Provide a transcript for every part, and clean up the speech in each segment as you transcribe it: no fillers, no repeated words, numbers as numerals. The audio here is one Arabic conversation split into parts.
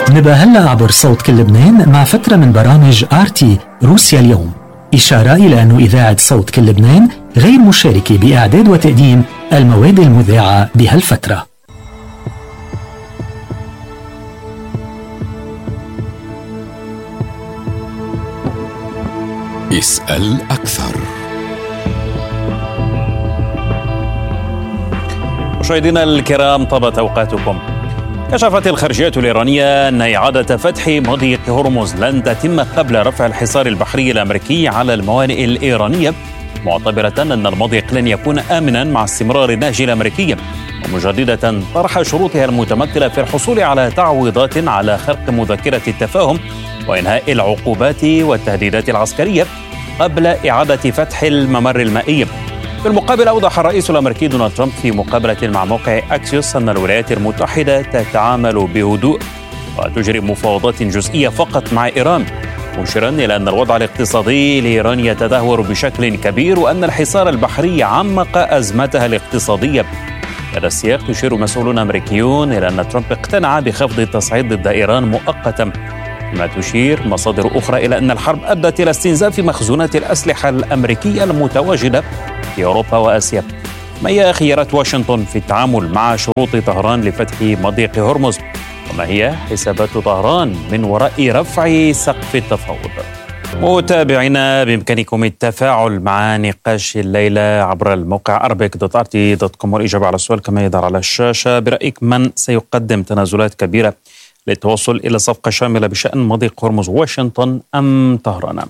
نبقى هلأ عبر صوت كل لبنان مع فترة من برامج آرتي روسيا اليوم، إشارة إلى أن إذاعة صوت كل لبنان غير مشاركة بإعداد وتقديم المواد المذاعة بهالفترة. اسأل أكثر. مشاهدينا الكرام، طابت أوقاتكم. كشفت الخارجية الإيرانية أن إعادة فتح مضيق هرمز لن تتم قبل رفع الحصار البحري الأمريكي على الموانئ الإيرانية، معتبرة أن المضيق لن يكون آمنا مع استمرار النهج الأمريكي، ومجددة طرح شروطها المتمثلة في الحصول على تعويضات على خرق مذكرة التفاهم وإنهاء العقوبات والتهديدات العسكرية قبل إعادة فتح الممر المائي. في المقابل، أوضح الرئيس الأمريكي دونالد ترامب في مقابلة مع موقع أكسيوس أن الولايات المتحدة تتعامل بهدوء وتجري مفاوضات جزئية فقط مع إيران، مشيرا إلى أن الوضع الاقتصادي لإيران يتدهور بشكل كبير وأن الحصار البحري عمق أزمتها الاقتصادية. هذا السياق يشير مسؤولون أمريكيون إلى أن ترامب اقتنع بخفض التصعيد ضد إيران مؤقتا، ما تشير مصادر أخرى إلى أن الحرب أدت إلى استنزاف مخزونات الأسلحة الأمريكية المتواجدة في أوروبا وآسيا. ما هي خيارات واشنطن في التعامل مع شروط طهران لفتح مضيق هرمز؟ وما هي حسابات طهران من وراء رفع سقف التفاوض؟ متابعينا، بإمكانكم التفاعل مع نقاش الليلة عبر الموقع arabic.rt.com والإجابة على السؤال كما يظهر على الشاشة. برأيك من سيقدم تنازلات كبيرة للتوصل إلى صفقة شاملة بشأن مضيق هرمز، واشنطن أم طهران؟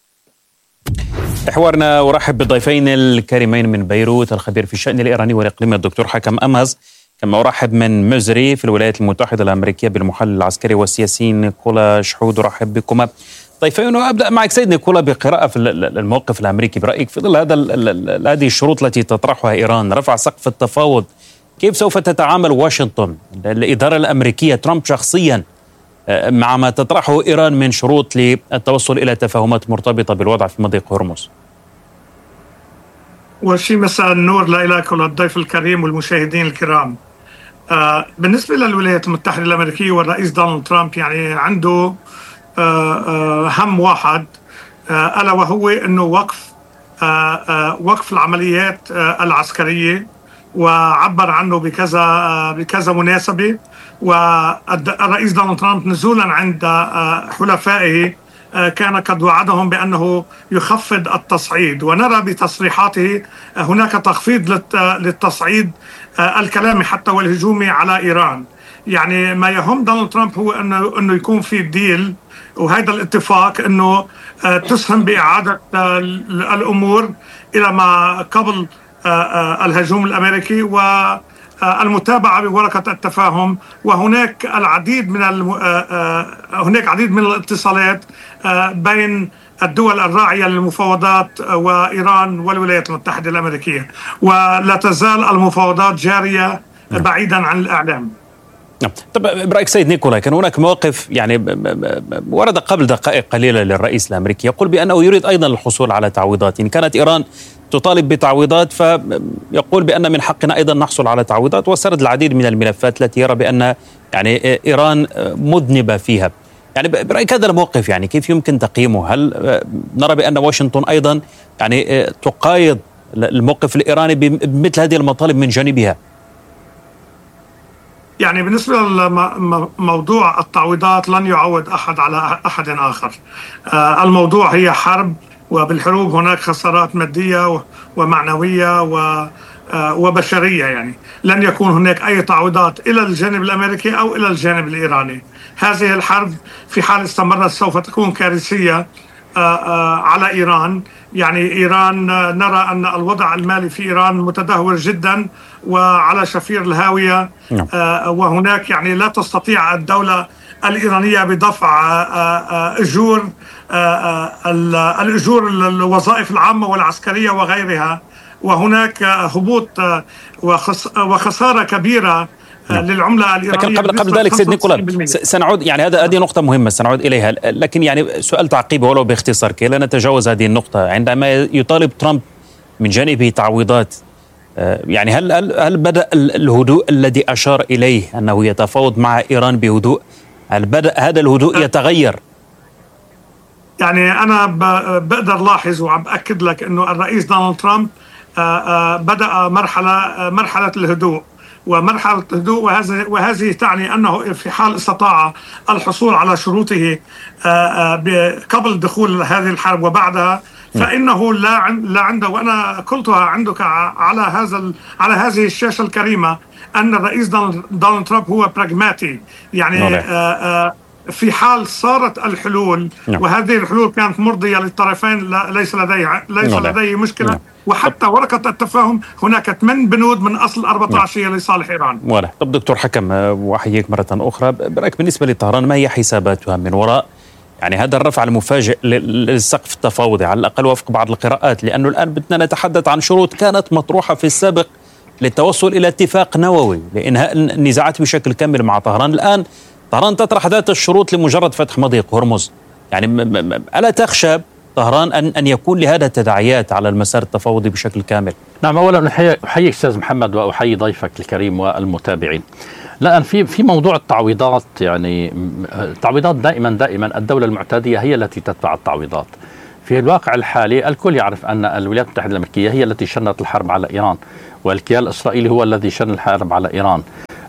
حوارنا أرحب بالضيفين الكريمين من بيروت، الخبير في الشأن الإيراني والإقليمي الدكتور حكم أمهز، كما أرحب من مزري في الولايات المتحدة الأمريكية بالمحلل العسكري والسياسي نيكولا شحود. أرحب بكم ضيفين، وأبدأ معك سيد نيكولا بقراءة في الموقف الأمريكي. برأيك في ظل هذه الشروط التي تطرحها إيران، رفع سقف التفاوض، كيف سوف تتعامل واشنطن الإدارة الأمريكية ترامب شخصيا مع ما تطرحه إيران من شروط للتوصل إلى تفاهمات مرتبطة بالوضع في مضيق هرمز؟ وشي مساء النور لك وللضيف الكريم والمشاهدين الكرام. بالنسبة للولايات المتحدة الأمريكية والرئيس دونالد ترامب، يعني عنده هم واحد، ألا وهو أنه وقف العمليات العسكرية، وعبر عنه بكذا مناسبة. والرئيس دونالد ترامب نزولا عند حلفائه كان قد وعدهم بأنه يخفض التصعيد، ونرى بتصريحاته هناك تخفيض للتصعيد الكلامي حتى والهجومي على إيران. يعني ما يهم دونالد ترامب هو أنه يكون في ديل، وهذا الاتفاق أنه تسهم بإعادة الأمور إلى ما قبل الهجوم الأمريكي والمتابعة بورقة التفاهم. وهناك هناك عديد من الاتصالات بين الدول الراعية للمفاوضات وإيران والولايات المتحدة الأمريكية، ولا تزال المفاوضات جارية بعيدا عن الإعلام. طب برأيك سيد نيكولا، كان هناك موقف يعني ورد قبل دقائق قليلة للرئيس الأمريكي يقول بأنه يريد أيضا الحصول على تعويضات. إن كانت إيران تطالب بتعويضات فيقول بأن من حقنا أيضا نحصل على تعويضات، وسرد العديد من الملفات التي يرى بأن يعني إيران مذنبة فيها. يعني برأيك هذا الموقف يعني كيف يمكن تقييمه؟ هل نرى بأن واشنطن أيضا يعني تقايض الموقف الإيراني بمثل هذه المطالب من جانبها؟ يعني بالنسبة لموضوع التعويضات لن يعوض أحد على أحد آخر. الموضوع هي حرب، وبالحروب هناك خسارات مادية ومعنوية وبشرية. يعني لن يكون هناك أي تعويضات إلى الجانب الأمريكي أو إلى الجانب الإيراني. هذه الحرب في حال استمرت سوف تكون كارثية على إيران. يعني إيران نرى أن الوضع المالي في إيران متدهور جدا وعلى شفير الهاوية، وهناك يعني لا تستطيع الدولة الإيرانية بدفع الأجور الوظائف العامة والعسكرية وغيرها، وهناك هبوط وخسارة كبيرة للعملة الإيرانية. لكن قبل ذلك سيد نيكولا سنعود، يعني هذه نقطة مهمة سنعود إليها، لكن يعني سؤال تعقيبي ولو باختصار كي لا نتجاوز هذه النقطة. عندما يطالب ترامب من جانبه تعويضات، يعني هل بدأ الهدوء الذي أشار إليه أنه يتفاوض مع إيران بهدوء؟ هل بدأ هذا الهدوء يتغير؟ يعني أنا بقدر لاحظ وعم بأكد لك أنه الرئيس دونالد ترامب بدأ مرحلة الهدوء، ومرحلة الهدوء وهذه تعني أنه في حال استطاع الحصول على شروطه قبل دخول هذه الحرب وبعدها، فإنه لا عنده، وأنا قلتها عندك على هذه الشاشة الكريمة، أن الرئيس دونالد ترامب هو براغماتي، يعني في حال صارت الحلول وهذه الحلول كانت مرضية للطرفين ليس لديه مشكلة. وحتى ورقة التفاهم هناك 8 بنود من أصل 14 هي لصالح إيران. طب دكتور حكم، وأحييك مرة أخرى، برأيك بالنسبة لطهران ما هي حساباتها من وراء يعني هذا الرفع المفاجئ للسقف التفاوضي على الأقل وفق بعض القراءات؟ لأنه الآن بدنا نتحدث عن شروط كانت مطروحة في السابق للتوصل إلى اتفاق نووي لإنهاء النزاعات بشكل كامل مع طهران. الآن طهران تطرح ذات الشروط لمجرد فتح مضيق هرمز. يعني ألا تخشى طهران أن يكون لهذا تداعيات على المسار التفاوضي بشكل كامل؟ نعم، أولا أحيي أستاذ محمد وأحيي ضيفك الكريم والمتابعين. الآن في موضوع التعويضات، يعني التعويضات دائما الدولة المعتدية هي التي تدفع التعويضات. في الواقع الحالي الكل يعرف أن الولايات المتحدة الأمريكية هي التي شنت الحرب على إيران، والكيان الإسرائيلي هو الذي شن الحرب على إيران.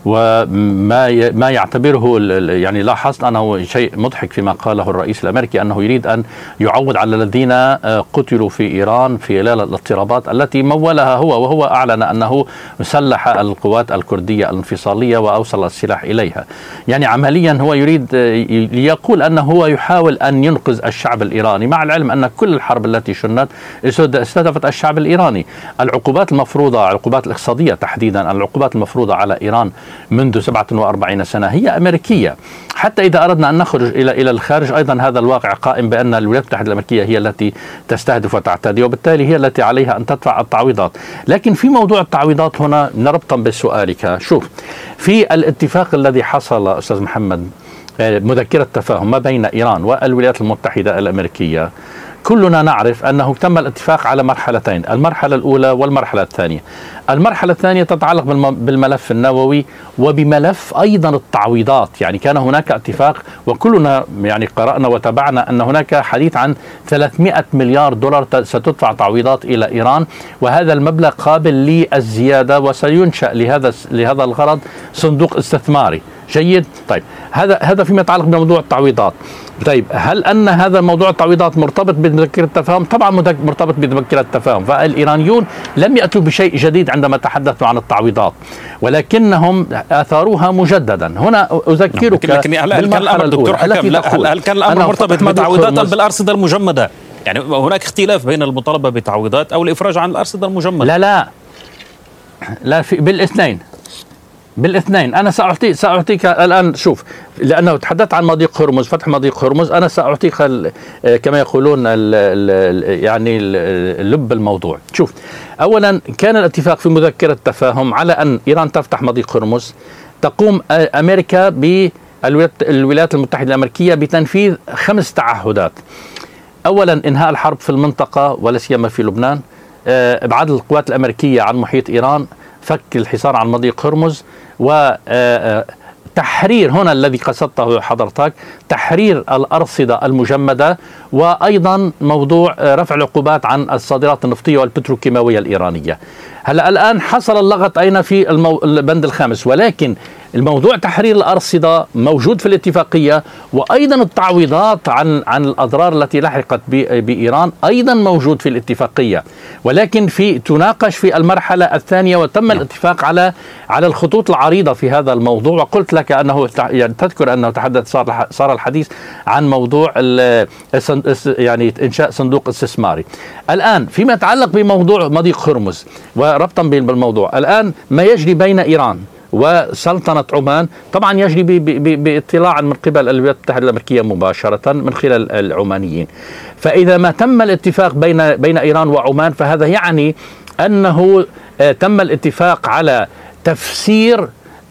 وما يعتبره يعني لاحظت أنه شيء مضحك فيما قاله الرئيس الأمريكي أنه يريد أن يعوض على الذين قتلوا في إيران في الاضطرابات التي مولها هو، وهو أعلن أنه سلح القوات الكردية الانفصالية وأوصل السلاح إليها. يعني عمليا هو يريد ليقول أنه هو يحاول أن ينقذ الشعب الإيراني، مع العلم أن كل الحرب التي شنت استهدفت الشعب الإيراني. العقوبات المفروضة، العقوبات الاقتصادية تحديدا، العقوبات المفروضة على إيران منذ 47 سنة هي أمريكية. حتى إذا أردنا أن نخرج إلى الخارج أيضا هذا الواقع قائم بأن الولايات المتحدة الأمريكية هي التي تستهدف وتعتدي، وبالتالي هي التي عليها أن تدفع التعويضات. لكن في موضوع التعويضات هنا ربطا بسؤالك، شوف في الاتفاق الذي حصل أستاذ محمد، مذكرة تفاهم ما بين إيران والولايات المتحدة الأمريكية، كلنا نعرف أنه تم الاتفاق على مرحلتين، المرحلة الأولى والمرحلة الثانية. المرحلة الثانية تتعلق بالملف النووي وبملف أيضا التعويضات. يعني كان هناك اتفاق وكلنا يعني قرأنا وتابعنا أن هناك حديث عن 300 مليار دولار ستدفع تعويضات إلى إيران، وهذا المبلغ قابل للزيادة وسينشأ لهذا الغرض صندوق استثماري. جيد. طيب هذا فيما يتعلق بموضوع التعويضات. طيب هل أن هذا موضوع التعويضات مرتبط بمذكرة التفاهم؟ طبعا مرتبط بمذكرة التفاهم، فالإيرانيون لم يأتوا بشيء جديد عندما تحدثوا عن التعويضات، ولكنهم أثاروها مجددا. هنا أذكرك بالمرحلة الأولى. هل كان الأمر مرتبط بتعويضات أم بالأرصدة المجمدة؟ يعني هناك اختلاف بين المطالبة بتعويضات أو الإفراج عن الأرصدة المجمدة. لا بالاثنين. أنا سأعطيك الآن، شوف، لأنه تحدثت عن مضيق هرمز، فتح مضيق هرمز، أنا سأعطيك كما يقولون يعني لب الموضوع. شوف، أولا كان الاتفاق في مذكرة التفاهم على أن إيران تفتح مضيق هرمز، تقوم أمريكا بالولايات المتحدة الأمريكية بتنفيذ 5 تعهدات. أولا إنهاء الحرب في المنطقة ولا سيما في لبنان، إبعاد القوات الأمريكية عن محيط إيران، فك الحصار عن مضيق هرمز، وتحرير هنا الذي قصدته حضرتك، تحرير الأرصدة المجمدة، وأيضا موضوع رفع العقوبات عن الصادرات النفطية والبتروكيماوية الإيرانية. هلا الآن حصل اللغط أين في البند الخامس، ولكن الموضوع تحرير الأرصدة موجود في الاتفاقية، وأيضا التعويضات عن الأضرار التي لحقت بإيران أيضا موجود في الاتفاقية، ولكن تناقش في المرحلة الثانية، وتم الاتفاق على الخطوط العريضة في هذا الموضوع. وقلت لك أنه يعني تذكر أنه صار الحديث عن موضوع يعني إنشاء صندوق استثماري. الآن فيما يتعلق بموضوع مضيق هرمز وربطا بالموضوع، الآن ما يجري بين إيران وسلطنة عمان طبعا يجري باطلاع من قبل الولايات المتحدة الأمريكية مباشرة من خلال العمانيين. فإذا ما تم الاتفاق بين إيران وعمان، فهذا يعني أنه تم الاتفاق على تفسير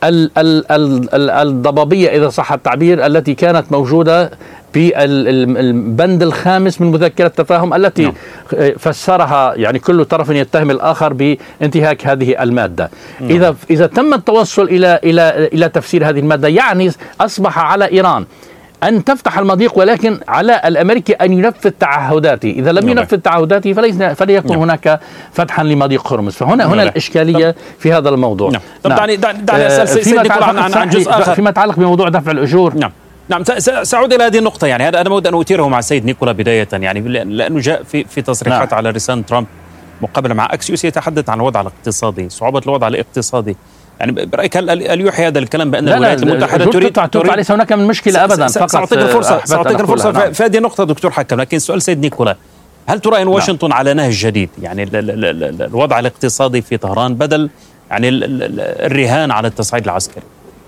الضبابية إذا صح التعبير التي كانت موجودة في البند الخامس من مذكرة التفاهم التي فسرها يعني كل طرف يتهم الآخر بانتهاك هذه المادة. إذا تم التوصل إلى تفسير هذه المادة يعني أصبح على إيران أن تفتح المضيق، ولكن على الأمريكي أن ينفذ تعهداته. إذا لم ينفذ تعهداته فليكن هناك فتحا لمضيق هرمز. فهنا الإشكالية في هذا الموضوع. طب دعني أسأل سيد نيكولا عن جزء آخر فيما يتعلق بموضوع دفع الأجور. نعم سأعود إلى هذه النقطة. يعني أنا أود أن أثيره مع السيد نيكولا بداية، يعني لأنه جاء في تصريحات على لسان ترامب مقابلة مع أكسيوس يتحدث عن الوضع الاقتصادي، صعوبة الوضع الاقتصادي. يعني برأيك هل يوحي هذا الكلام بأن الولايات المتحدة تريد ليس هناك من مشكلة أبدا؟ سأعطيك الفرصة في هذه النقطة دكتور حكم. لكن سؤال سيد نيكولا، هل ترى أن واشنطن على نهج جديد، يعني الوضع الاقتصادي في طهران بدل يعني الرهان على التصعيد العسكري؟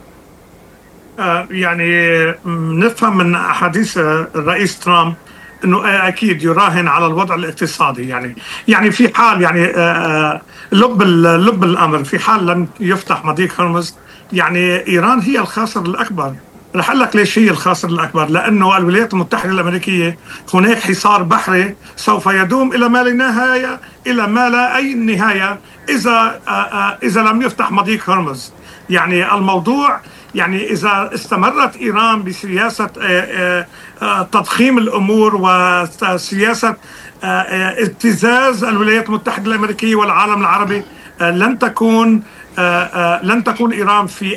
يعني نفهم من أحاديث الرئيس ترامب انه اكيد يراهن على الوضع الاقتصادي. يعني في حال يعني لب الامر، في حال لم يفتح مضيق هرمز يعني ايران هي الخاسر الاكبر. رح اقول لك ليش هي الخاسر الاكبر. لانه الولايات المتحده الامريكيه هناك حصار بحري سوف يدوم الى ما لا نهايه، الى ما لا اي نهايه اذا لم يفتح مضيق هرمز. يعني الموضوع يعني إذا استمرت إيران بسياسة تضخيم الأمور وسياسة ابتزاز الولايات المتحدة الأمريكية والعالم العربي، لن تكون إيران في